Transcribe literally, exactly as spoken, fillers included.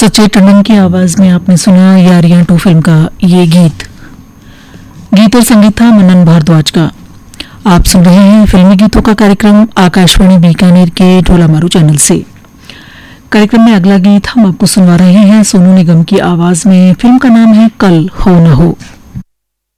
सच्चे टंडन की आवाज में आपने सुना यारियां टू फिल्म का ये गीत। गीत और संगीत था मनन भारद्वाज का। आप सुन रहे हैं फिल्मी गीतों का कार्यक्रम आकाशवाणी बीकानेर के ढोला मारू चैनल से। कार्यक्रम में अगला गीत हम आपको सुनवा रहे हैं सोनू निगम की आवाज में। फिल्म का नाम है कल हो न हो।